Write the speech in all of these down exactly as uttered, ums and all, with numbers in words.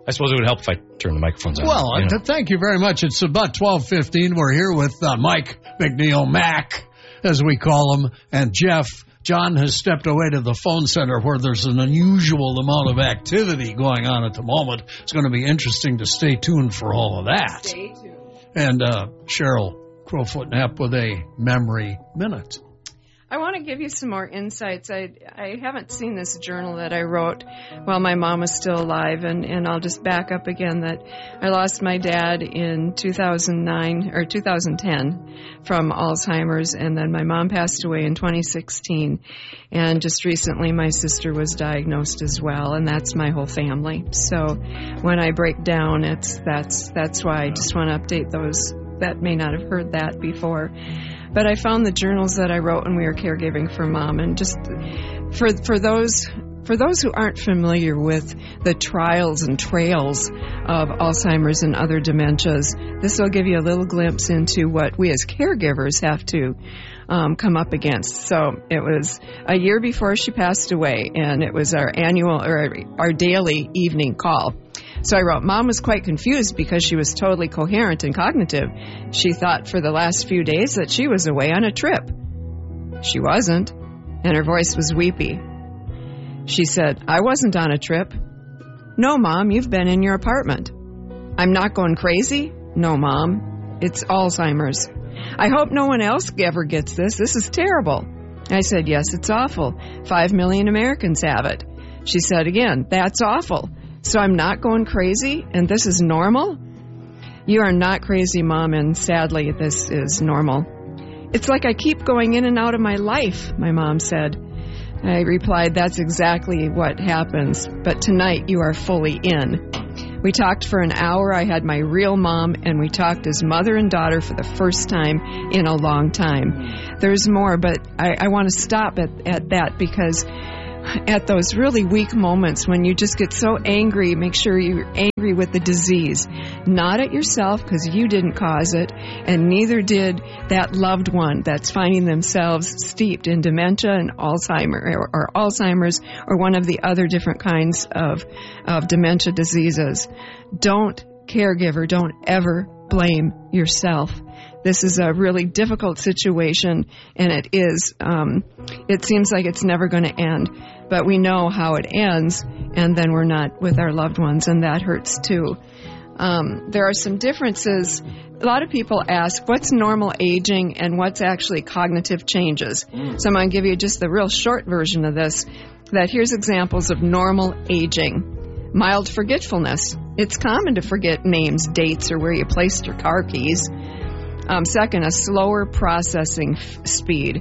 I suppose it would help if I turned the microphones on. Well, you know. uh, thank you very much. It's about twelve fifteen. We're here with uh, Mike McNeil, Mac, as we call him, and Jeff. John has stepped away to the phone center where there's an unusual amount of activity going on at the moment. It's going to be interesting to stay tuned for all of that. Stay tuned. And uh, Cheryl Crowfoot Knapp with a memory minute. I want to give you some more insights. I I haven't seen this journal that I wrote while my mom was still alive, and, and I'll just back up again that I lost my dad in two thousand nine or two thousand ten from Alzheimer's, and then my mom passed away in twenty sixteen, and just recently my sister was diagnosed as well, and that's my whole family. So when I break down, it's that's that's why I just want to update those that may not have heard that before. But I found the journals that I wrote when we were caregiving for Mom, and just for for those for those who aren't familiar with the trials and trails of Alzheimer's and other dementias, this will give you a little glimpse into what we as caregivers have to um, come up against. So it was a year before she passed away, and it was our annual or our daily evening call. So I wrote, Mom was quite confused because she was totally coherent and cognitive. She thought for the last few days that she was away on a trip. She wasn't, and her voice was weepy. She said, I wasn't on a trip. No, Mom, you've been in your apartment. I'm not going crazy? No, Mom, it's Alzheimer's. I hope no one else ever gets this. This is terrible. I said, yes, it's awful. Five million Americans have it. She said again, that's awful. So I'm not going crazy, and this is normal? You are not crazy, Mom, and sadly, this is normal. It's like I keep going in and out of my life, my mom said. I replied, that's exactly what happens, but tonight you are fully in. We talked for an hour. I had my real mom, and we talked as mother and daughter for the first time in a long time. There's more, but I, I want to stop at, at that because at those really weak moments when you just get so angry, make sure you're angry with the disease, not at yourself because you didn't cause it, and neither did that loved one that's finding themselves steeped in dementia and Alzheimer or, or Alzheimer's or one of the other different kinds of, of dementia diseases. Don't, caregiver, don't ever blame yourself. This is a really difficult situation, and it is, um, it seems like it's never going to end, but we know how it ends, and then we're not with our loved ones, and that hurts too. Um, there are some differences. A lot of people ask, what's normal aging and what's actually cognitive changes? Mm. So I'm going to give you just the real short version of this, that here's examples of normal aging. Mild forgetfulness. It's common to forget names, dates, or where you placed your car keys. Um, second, a slower processing f- speed.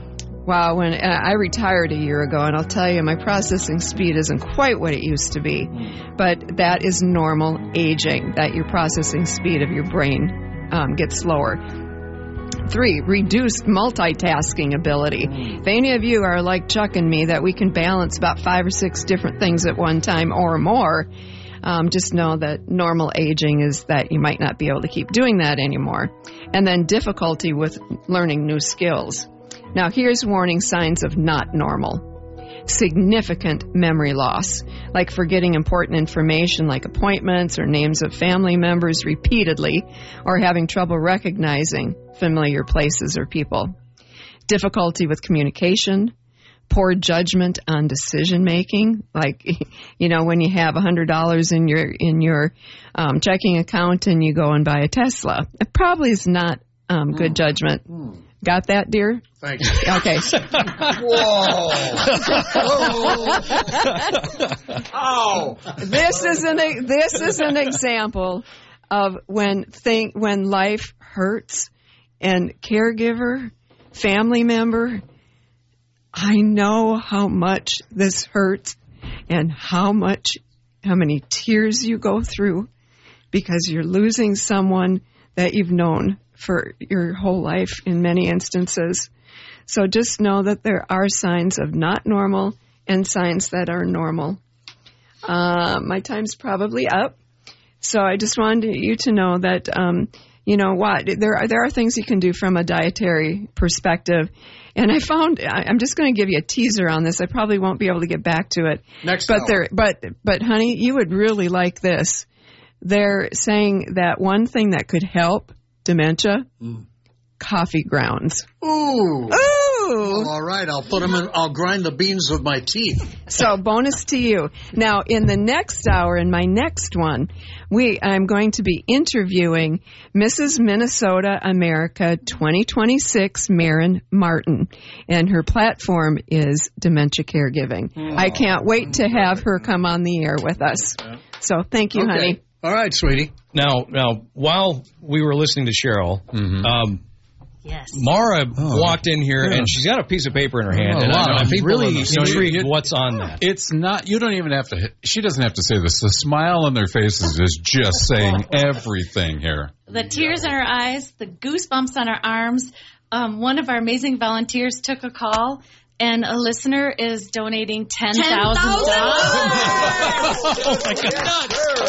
Wow, when uh, I retired a year ago, and I'll tell you, my processing speed isn't quite what it used to be. But that is normal aging, that your processing speed of your brain um, gets slower. Three, reduced multitasking ability. If any of you are like Chuck and me, that we can balance about five or six different things at one time or more, Um, just know that normal aging is that you might not be able to keep doing that anymore. And then difficulty with learning new skills. Now, here's warning signs of not normal. Significant memory loss, like forgetting important information like appointments or names of family members repeatedly, or having trouble recognizing familiar places or people. Difficulty with communication. Poor judgment on decision making, like, you know, when you have one hundred dollars in your in your um, checking account and you go and buy a Tesla. It probably is not um, good mm. judgment. Mm. Got that, dear? Thank you. Okay. Whoa! Ow! This is an this is an example of when thing when life hurts, and caregiver, family member. I know how much this hurts and how much, how many tears you go through because you're losing someone that you've known for your whole life in many instances. So just know that there are signs of not normal and signs that are normal. Uh, my time's probably up. So I just wanted you to know that um, you know what, there are, there are things you can do from a dietary perspective. And I found, I'm just going to give you a teaser on this. I probably won't be able to get back to it. Next but hour. there, but, but honey, you would really like this. They're saying that one thing that could help dementia, mm. coffee grounds. Ooh. Ooh. Well, all right, I'll put them in, I'll grind the beans with my teeth. So bonus to you. Now, in the next hour, in my next one, we I'm going to be interviewing Missus Minnesota America twenty twenty-six, Marin Martin, and her platform is dementia caregiving. Oh. I can't wait to have her come on the air with us. So thank you, okay. honey. All right, sweetie. Now, now, while we were listening to Cheryl, mm-hmm. um, yes. Mara oh. walked in here yeah. and she's got a piece of paper in her hand, oh, and wow. I'm, I'm really in intrigued you, you, what's on that. It's not. You don't even have to. She doesn't have to say this. The smile on their faces is just saying everything here. The tears in her eyes, the goosebumps on her arms. Um, one of our amazing volunteers took a call. And a listener is donating ten thousand dollars. Oh, my God.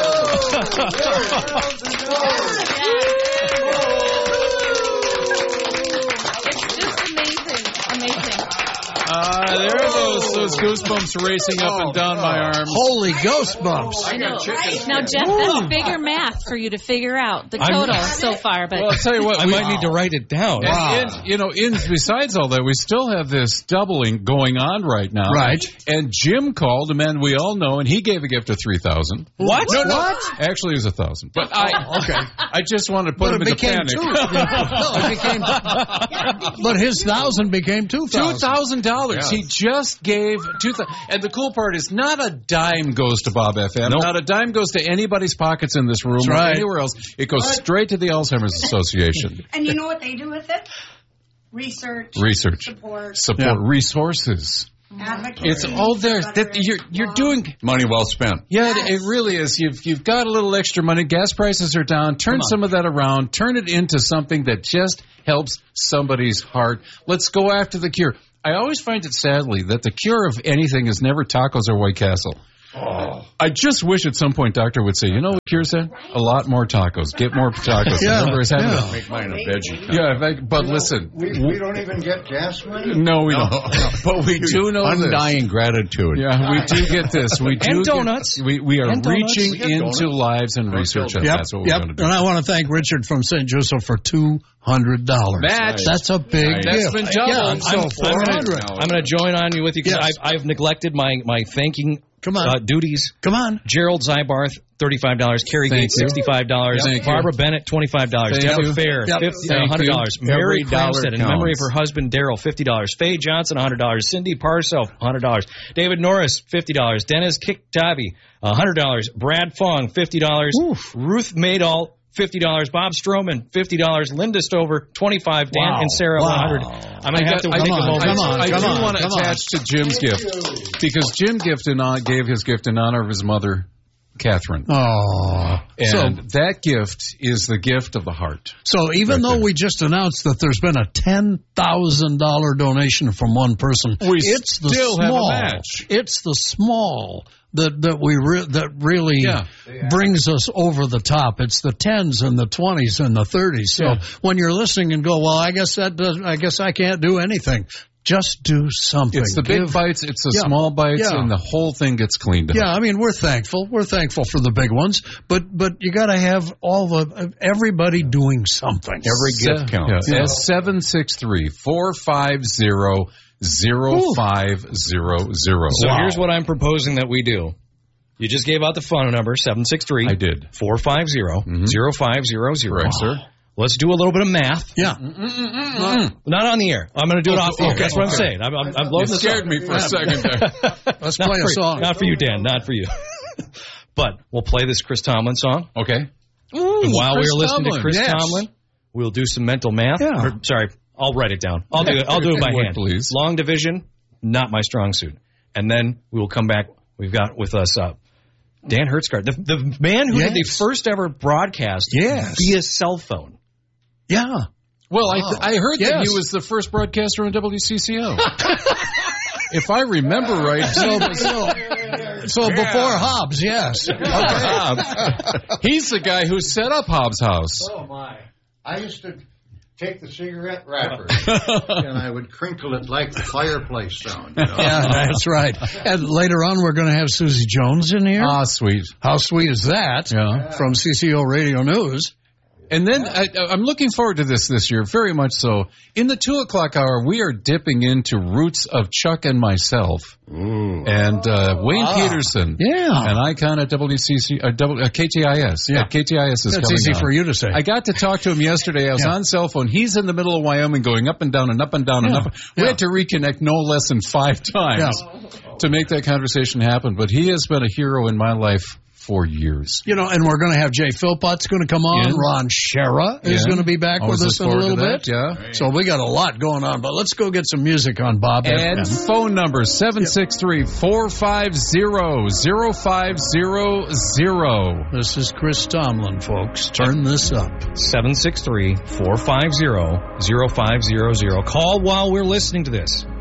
It's just amazing. Amazing. Uh, there are those, those goosebumps racing up and down my arms. Holy ghost bumps. I know. Now, Jeff, that's bigger math for you to figure out the total I'm, so far. But well, I'll tell you what. I we, might need to write it down. Wow. And, and, you know, in, besides all that, we still have this doubling going on right now. Right. And Jim called, a man we all know, and he gave a gift of three thousand dollars. What? No, no. What? Actually, it was one thousand dollars. But I, okay. I just wanted to put but him it in became the panic. Two. No, it became, but his thousand became two thousand. Two thousand dollars. He just gave two thousand. And the cool part is, not a dime goes to Bob F M. Nope. Not a dime goes to anybody's pockets in this room That's or right. anywhere else. It goes straight to the Alzheimer's Association. And you know what they do with it? Research. Research. Support. Support. Yeah. Resources. Advocacy. It's all there. That you're you're doing money well spent. Yeah, Yes. it really is. You've you've got a little extra money. Gas prices are down. Turn some of that around. Turn it into something that just helps somebody's heart. Let's go after the cure. I always find it sadly that the cure of anything is never tacos or White Castle. Oh. I just wish at some point Doctor would say, you know what cures that? A lot more tacos. Get more tacos. Yeah, Remember his having yeah. a- Make mine a veggie. Yeah, but, but listen. We, we don't even get gas money? No, we don't. But we do know this. Undying gratitude. Yeah, we do get this. We do And get- donuts. we we are And donuts. reaching We get into donuts. lives and research. And Yep, that's what we're yep. going to do. And I want to thank Richard from Saint Joseph for two hundred dollars. Match. That's a big Right. gift. That's been doubled. Yeah, so I'm, four I'm hundred. gonna, I'm going to join on you with you because Yes. I've, I've neglected my, my thanking Come on. uh, duties. Come on. Gerald Zybarth, thirty-five dollars. Carrie Thank Gates, you. sixty-five dollars. Thank you. Barbara Bennett, twenty-five dollars. Thank Deborah you. Fair, Yep. fifty, Thank one hundred dollars. you. Mary Every dollar Cranston, in memory of counts. her husband, Daryl, fifty dollars. Faye Johnson, one hundred dollars. Cindy Parself, one hundred dollars. David Norris, fifty dollars. Dennis Kiktabi, one hundred dollars. Brad Fong, fifty dollars. Oof. Ruth Maydall, fifty dollars. Bob Stroman, fifty dollars. Linda Stover, twenty-five dollars. Dan Wow. and Sarah, Wow. one hundred dollars. I'm going to have to I- take come a on, moment. come on, I come do on, want to come on. attach to Jim's gift because Jim gift in, hon- gave his gift in honor of his mother, Catherine. Oh. And So, that gift is the gift of the heart. so even Right though there. we just announced that there's been a ten thousand dollars donation from one person, We it's the still have a small. match. It's the small that that we re- that really Yeah. brings us over the top. It's the tens and the twenties and the thirties. So Yeah. when you're listening and go, well, I guess that does, I guess I can't do anything. Just do something. It's the big Give- bites, it's the Yeah. small bites, Yeah. and the whole thing gets cleaned up. Yeah, I mean, we're thankful. We're thankful for the big ones, but but you got to have all the everybody doing something. Every gift counts. Yeah. seven six three, four five zero, zero five zero zero. So here's what I'm proposing that we do. You just gave out the phone number, seven six three. I did. four five zero, zero five zero zero. Correct, sir. Let's do a little bit of math. Yeah, Not on the air. I'm going to do it off the air. okay, That's what I'm okay. saying. I'm, I'm, I'm You loading this scared up. me for a second there. let's Not play for, a song. Not for you, Dan. Not for you. But we'll play this Chris Tomlin song. Okay. And while Chris we're listening Tomlin, to Chris yes. Tomlin, we'll do some mental math. Yeah. Or, sorry, I'll write it down. I'll do it. I'll do it by Would, hand. please. Long division, not my strong suit. And then we will come back. We've got with us uh, Dan Hertzgard, the, the man who Yes. did the first ever broadcast Yes. via cell phone. Yeah. Well, I, th- I heard that Yes. he was the first broadcaster on W C C O. If I remember right, So, so, so before Hobbs, yes. Hobbs. He's the guy who set up Hobbs House. Oh, my. I used to take the cigarette wrapper and I would crinkle it like the fireplace sound. You know? Yeah, that's right. And later on, we're going to have Susie Jones in here. Ah, sweet. How sweet is that? Yeah. From C C O Radio News. And then I, I'm looking forward to this this year, very much so. In the two o'clock hour, we are dipping into roots of Chuck and myself. Ooh. And uh, Wayne Ah. Peterson, Yeah. an icon at W C C, uh, w, uh, K T I S. Yeah. Uh, K T I S is That's coming easy on. for you to say. I got to talk to him yesterday. I was Yeah. on cell phone. He's in the middle of Wyoming going up and down and up and down and Yeah. up. We Yeah. had to reconnect no less than five times to make that conversation happen. But he has been a hero in my life for years. You know, and we're going to have Jay Philpott's going to come on. Yeah. Ron Shera is Yeah. going to be back Always with us in look a forward little to bit. that, yeah. So we got a lot going on, but let's go get some music on Bob F M. And phone number seven six three, four five zero, zero five zero zero. This is Chris Tomlin, folks. Turn this up. seven six three, four five zero, zero five zero zero. Call while we're listening to this.